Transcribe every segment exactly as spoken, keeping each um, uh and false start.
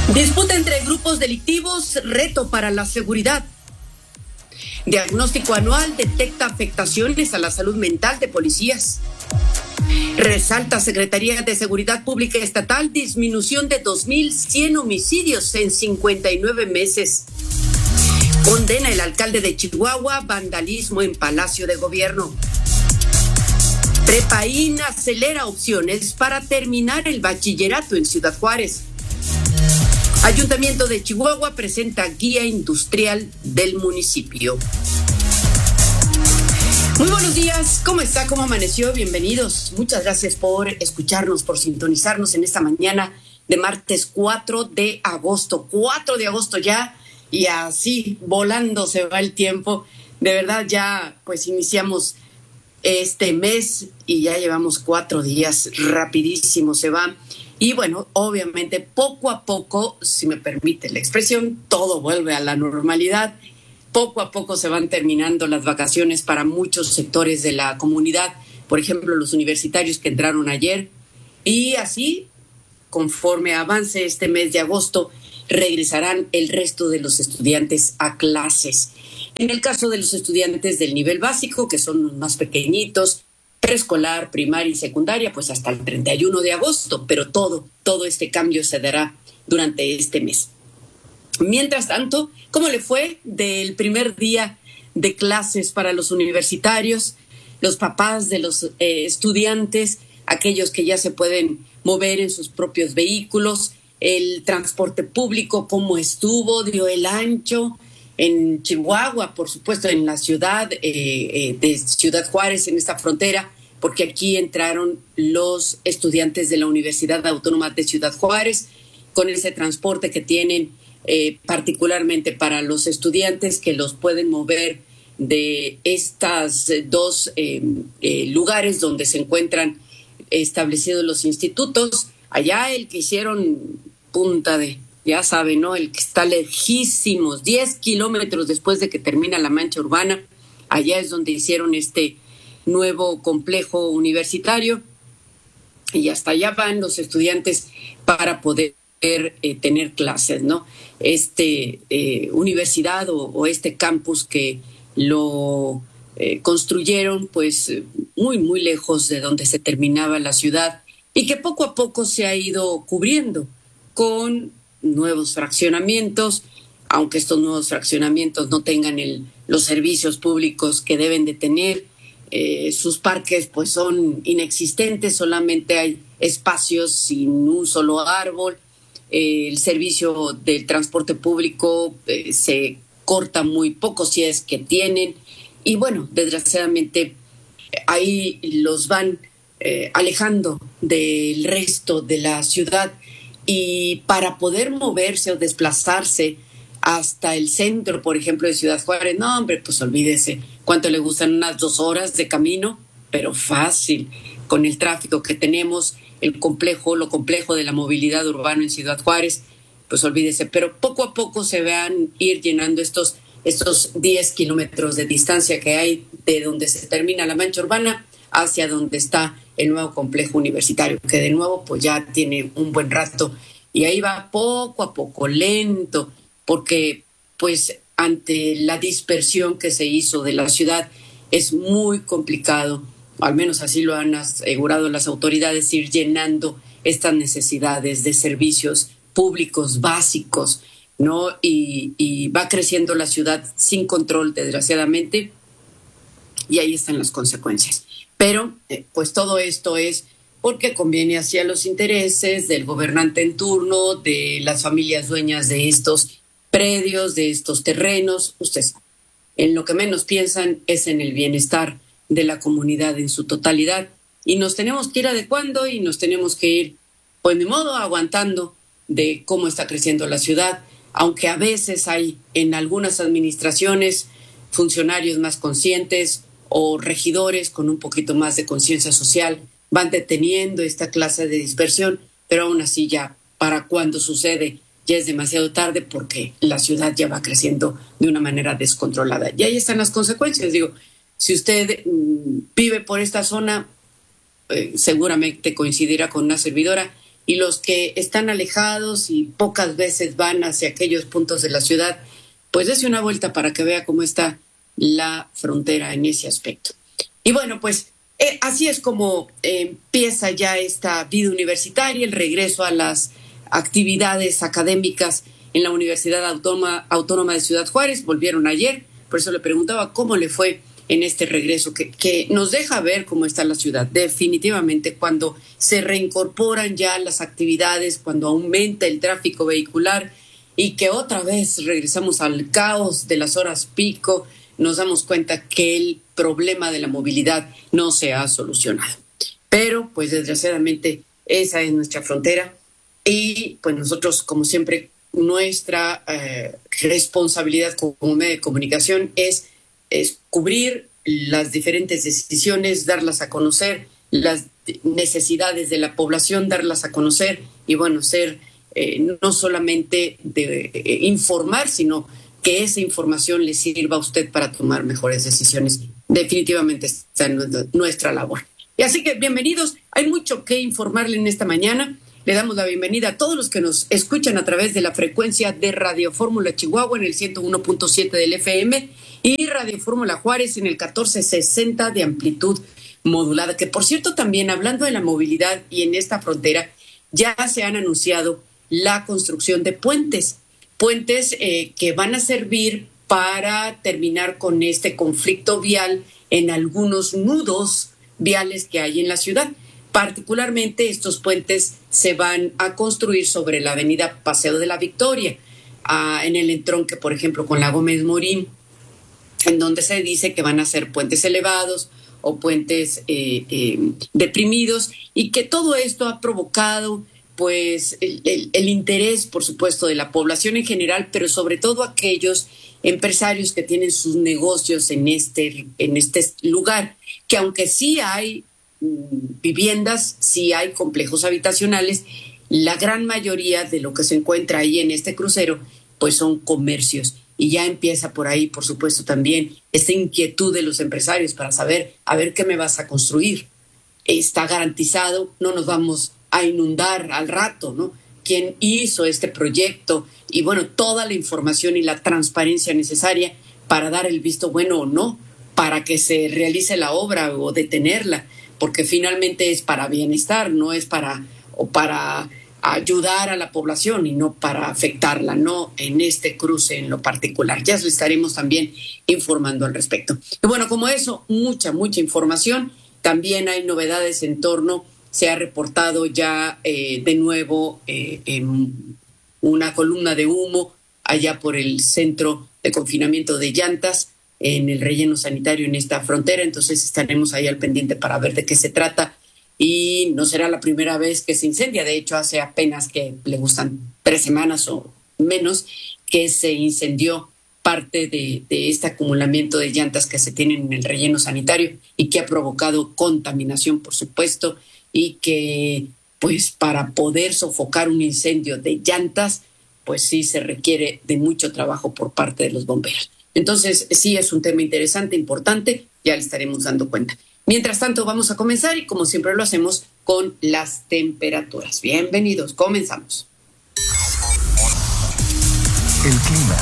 Disputa entre grupos delictivos, reto para la seguridad. Diagnóstico anual detecta afectaciones a la salud mental de policías. Resalta Secretaría de Seguridad Pública Estatal disminución de dos mil cien homicidios en cincuenta y nueve meses. Condena el alcalde de Chihuahua vandalismo en Palacio de Gobierno. Prepaín acelera opciones para terminar el bachillerato en Ciudad Juárez. Ayuntamiento de Chihuahua presenta guía industrial del municipio. Muy buenos días, ¿cómo está? ¿Cómo amaneció? Bienvenidos. Muchas gracias por escucharnos, por sintonizarnos en esta mañana de martes cuatro de agosto. cuatro de agosto ya, y así volando se va el tiempo. De verdad ya pues iniciamos este mes y ya llevamos cuatro días, rapidísimo se va. Y bueno, obviamente poco a poco, si me permite la expresión, todo vuelve a la normalidad. Poco a poco se van terminando las vacaciones para muchos sectores de la comunidad, por ejemplo, los universitarios que entraron ayer. Y así, conforme avance este mes de agosto, regresarán el resto de los estudiantes a clases. En el caso de los estudiantes del nivel básico, que son los más pequeñitos, preescolar, primaria y secundaria, pues hasta el treinta y uno de agosto, pero todo, todo este cambio se dará durante este mes. Mientras tanto, ¿cómo le fue del primer día de clases para los universitarios, los papás de los eh, estudiantes, aquellos que ya se pueden mover en sus propios vehículos, el transporte público, cómo estuvo, dio el ancho? En Chihuahua, por supuesto, en la ciudad eh, eh, de Ciudad Juárez, en esta frontera, porque aquí entraron los estudiantes de la Universidad Autónoma de Ciudad Juárez, con ese transporte que tienen eh, particularmente para los estudiantes que los pueden mover de estas dos eh, eh, lugares donde se encuentran establecidos los institutos. Allá el que hicieron Punta de... Ya saben, ¿no? El que está lejísimos, diez kilómetros después de que termina la mancha urbana, allá es donde hicieron este nuevo complejo universitario y hasta allá van los estudiantes para poder eh, tener clases, ¿no? Este eh, universidad o, o este campus que lo eh, construyeron pues muy, muy lejos de donde se terminaba la ciudad y que poco a poco se ha ido cubriendo con nuevos fraccionamientos, aunque estos nuevos fraccionamientos no tengan el, los servicios públicos que deben de tener. Eh, sus parques pues son inexistentes, solamente hay espacios sin un solo árbol. Eh, el servicio del transporte público eh, se corta muy poco si es que tienen. Y bueno, desgraciadamente ahí los van eh, alejando del resto de la ciudad. Y para poder moverse o desplazarse hasta el centro, por ejemplo, de Ciudad Juárez, no, hombre, pues olvídese cuánto le gustan unas dos horas de camino, pero fácil, con el tráfico que tenemos, el complejo, lo complejo de la movilidad urbana en Ciudad Juárez, pues olvídese, pero poco a poco se van ir llenando estos, estos diez kilómetros de distancia que hay de donde se termina la mancha urbana hacia donde está el nuevo complejo universitario, que de nuevo pues ya tiene un buen rato y ahí va poco a poco, lento, porque pues ante la dispersión que se hizo de la ciudad es muy complicado, al menos así lo han asegurado las autoridades, ir llenando estas necesidades de servicios públicos básicos, ¿no? Y, y va creciendo la ciudad sin control, desgraciadamente, y ahí están las consecuencias. Pero, eh, pues todo esto es porque conviene hacia los intereses del gobernante en turno, de las familias dueñas de estos predios, de estos terrenos. Usted sabe, en lo que menos piensan es en el bienestar de la comunidad en su totalidad. Y nos tenemos que ir adecuando y nos tenemos que ir, pues de modo, aguantando de cómo está creciendo la ciudad, aunque a veces hay en algunas administraciones funcionarios más conscientes o regidores con un poquito más de conciencia social van deteniendo esta clase de dispersión, pero aún así ya para cuando sucede ya es demasiado tarde porque la ciudad ya va creciendo de una manera descontrolada. Y ahí están las consecuencias. Digo, si usted mmm, vive por esta zona, eh, seguramente coincidirá con una servidora y los que están alejados y pocas veces van hacia aquellos puntos de la ciudad, pues dése una vuelta para que vea cómo está la frontera en ese aspecto. Y bueno, pues eh, así es como eh, empieza ya esta vida universitaria, el regreso a las actividades académicas en la Universidad Autónoma, Autónoma de Ciudad Juárez. Volvieron ayer, por eso le preguntaba cómo le fue en este regreso, que, que nos deja ver cómo está la ciudad. Definitivamente, cuando se reincorporan ya las actividades, cuando aumenta el tráfico vehicular y que otra vez regresamos al caos de las horas pico, nos damos cuenta que el problema de la movilidad no se ha solucionado. Pero, pues desgraciadamente, esa es nuestra frontera y pues nosotros, como siempre, nuestra eh, responsabilidad como medio de comunicación es, es cubrir las diferentes decisiones, darlas a conocer, las necesidades de la población, darlas a conocer y bueno, ser eh, no solamente de eh, informar, sino que esa información le sirva a usted para tomar mejores decisiones. Definitivamente está en nuestra labor. Y así que bienvenidos, hay mucho que informarle en esta mañana. Le damos la bienvenida a todos los que nos escuchan a través de la frecuencia de Radio Fórmula Chihuahua en el ciento uno punto siete del F M y Radio Fórmula Juárez en el catorce sesenta de amplitud modulada, que por cierto también hablando de la movilidad y en esta frontera ya se han anunciado la construcción de puentes, puentes eh, que van a servir para terminar con este conflicto vial en algunos nudos viales que hay en la ciudad. Particularmente estos puentes se van a construir sobre la avenida Paseo de la Victoria, uh, en el entronque, por ejemplo, con la Gómez Morín, en donde se dice que van a ser puentes elevados o puentes eh, eh, deprimidos, y que todo esto ha provocado pues el, el, el interés, por supuesto, de la población en general, pero sobre todo aquellos empresarios que tienen sus negocios en este, en este lugar, que aunque sí hay viviendas, sí hay complejos habitacionales, la gran mayoría de lo que se encuentra ahí en este crucero pues son comercios, y ya empieza por ahí, por supuesto, también esta inquietud de los empresarios para saber, a ver qué me vas a construir, está garantizado, no nos vamos a inundar al rato, ¿no? ¿Quién hizo este proyecto? Y bueno, toda la información y la transparencia necesaria para dar el visto bueno o no, para que se realice la obra o detenerla, porque finalmente es para bienestar, no es para, o para ayudar a la población y no para afectarla, no en este cruce en lo particular. Ya lo estaremos también informando al respecto. Y bueno, como eso, mucha, mucha información. También hay novedades en torno, se ha reportado ya eh, de nuevo eh, en una columna de humo allá por el centro de confinamiento de llantas, en el relleno sanitario en esta frontera, entonces estaremos ahí al pendiente para ver de qué se trata, y no será la primera vez que se incendia. De hecho, hace apenas que le gustan tres semanas o menos que se incendió parte de, de este acumulamiento de llantas que se tienen en el relleno sanitario y que ha provocado contaminación, por supuesto, y que pues para poder sofocar un incendio de llantas, pues sí se requiere de mucho trabajo por parte de los bomberos. Entonces, sí es un tema interesante, importante, ya le estaremos dando cuenta. Mientras tanto, vamos a comenzar y como siempre lo hacemos con las temperaturas. Bienvenidos, comenzamos. El clima.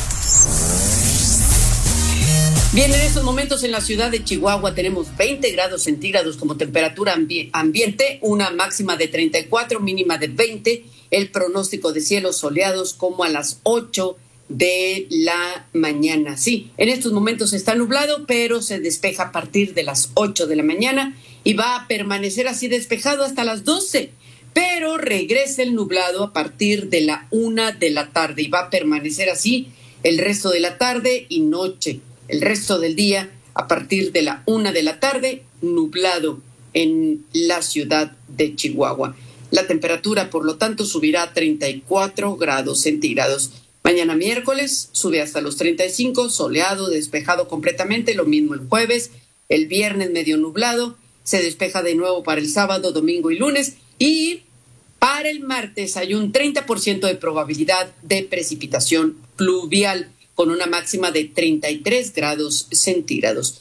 Bien, en estos momentos en la ciudad de Chihuahua tenemos veinte grados centígrados como temperatura ambi- ambiente, una máxima de treinta y cuatro, mínima de veinte, el pronóstico de cielos soleados como a las ocho de la mañana. Sí, en estos momentos está nublado, pero se despeja a partir de las ocho de la mañana y va a permanecer así despejado hasta las doce, pero regresa el nublado a partir de la una de la tarde y va a permanecer así el resto de la tarde y noche. El resto del día, a partir de la una de la tarde, nublado en la ciudad de Chihuahua. La temperatura, por lo tanto, subirá a treinta y cuatro grados centígrados. Mañana miércoles sube hasta los treinta y cinco, soleado, despejado completamente, lo mismo el jueves. El viernes medio nublado, se despeja de nuevo para el sábado, domingo y lunes. Y para el martes hay un treinta por ciento de probabilidad de precipitación pluvial, con una máxima de treinta y tres grados centígrados.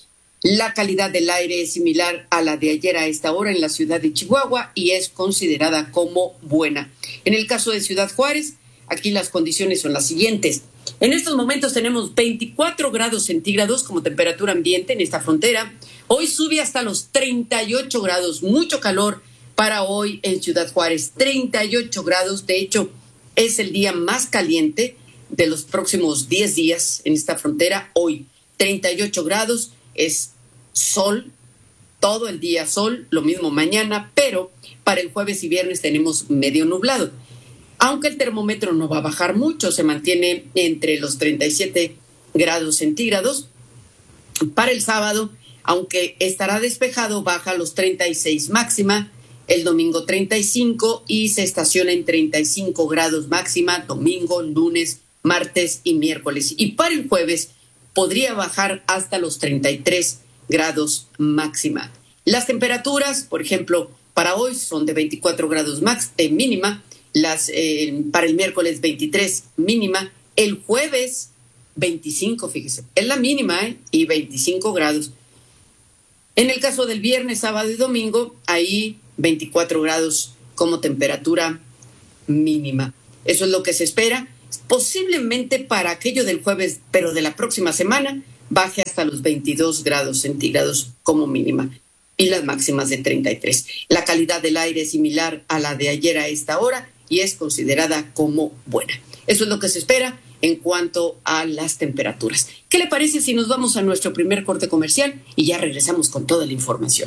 La calidad del aire es similar a la de ayer a esta hora en la ciudad de Chihuahua y es considerada como buena. En el caso de Ciudad Juárez, aquí las condiciones son las siguientes. En estos momentos tenemos veinticuatro grados centígrados como temperatura ambiente en esta frontera. Hoy sube hasta los treinta y ocho grados, mucho calor para hoy en Ciudad Juárez. treinta y ocho grados, de hecho, es el día más caliente de los próximos diez días en esta frontera. Hoy, treinta y ocho grados, es sol, todo el día sol, lo mismo mañana, pero para el jueves y viernes tenemos medio nublado. Aunque el termómetro no va a bajar mucho, se mantiene entre los treinta y siete grados centígrados. Para el sábado, aunque estará despejado, baja a los treinta y seis máxima, el domingo treinta y cinco y se estaciona en treinta y cinco grados máxima, domingo, lunes, martes y miércoles. Y para el jueves podría bajar hasta los treinta y tres grados máxima. Las temperaturas, por ejemplo, para hoy son de veinticuatro grados max, eh, mínima, las eh, para el miércoles veintitrés mínima, el jueves veinticinco, fíjese, es la mínima, ¿eh? Y veinticinco grados. En el caso del viernes, sábado y domingo, ahí veinticuatro grados como temperatura mínima. Eso es lo que se espera. Posiblemente para aquello del jueves, pero de la próxima semana, baje hasta los veintidós grados centígrados como mínima y las máximas de treinta y tres. La calidad del aire es similar a la de ayer a esta hora y es considerada como buena. Eso es lo que se espera en cuanto a las temperaturas. ¿Qué le parece si nos vamos a nuestro primer corte comercial y ya regresamos con toda la información?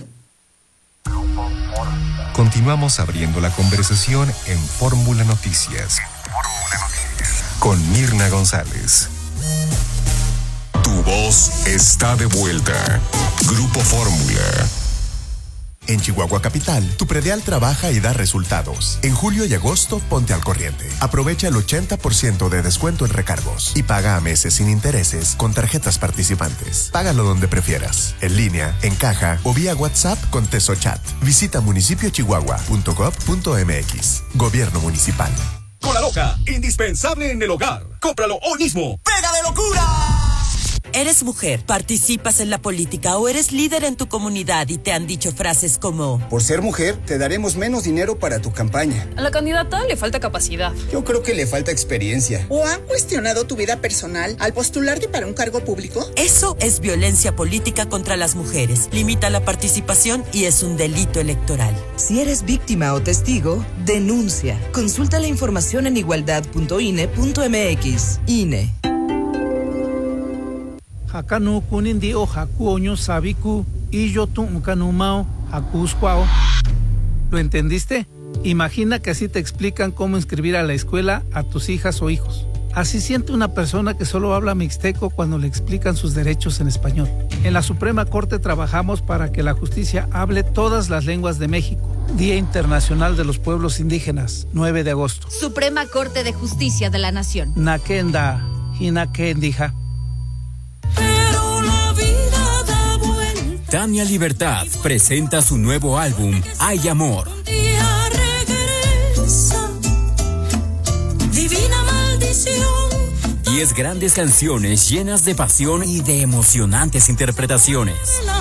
Continuamos abriendo la conversación en Fórmula Noticias con Mirna González. Tu voz está de vuelta. Grupo Fórmula. En Chihuahua Capital, tu predial trabaja y da resultados. En julio y agosto, ponte al corriente. Aprovecha el ochenta por ciento de descuento en recargos y paga a meses sin intereses con tarjetas participantes. Págalo donde prefieras, en línea, en caja o vía WhatsApp con TesoChat. Visita municipio chihuahua punto gov punto mx. Gobierno Municipal. Cola Loca, indispensable en el hogar. Cómpralo hoy mismo. ¡Pega de locura! Eres mujer, participas en la política o eres líder en tu comunidad y te han dicho frases como: por ser mujer, te daremos menos dinero para tu campaña. A la candidata le falta capacidad. Yo creo que le falta experiencia. ¿O han cuestionado tu vida personal al postularte para un cargo público? Eso es violencia política contra las mujeres. Limita la participación y es un delito electoral. Si eres víctima o testigo, denuncia. Consulta la información en igualdad punto i n e punto m x. I N E. Hakanu kunindi o haku oño sabiku y yo tu unkanumao hakuskwao. ¿Lo entendiste? Imagina que así te explican cómo inscribir a la escuela a tus hijas o hijos. Así siente una persona que solo habla mixteco cuando le explican sus derechos en español. En la Suprema Corte trabajamos para que la justicia hable todas las lenguas de México. Día Internacional de los Pueblos Indígenas, nueve de agosto. Suprema Corte de Justicia de la Nación. Nakenda, hinakendija. Tania Libertad presenta su nuevo álbum, Hay Amor. Divina maldición. Diez grandes canciones llenas de pasión y de emocionantes interpretaciones.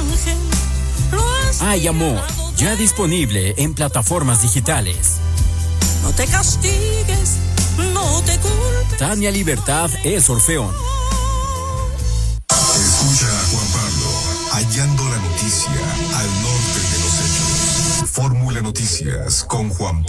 Hay Amor, ya disponible en plataformas digitales. No te castigues, no te culpes. Tania Libertad es Orfeón. Escucha a Juan Pablo, hallando la noticia al norte de los hechos. Fórmula Noticias con Juan Pablo.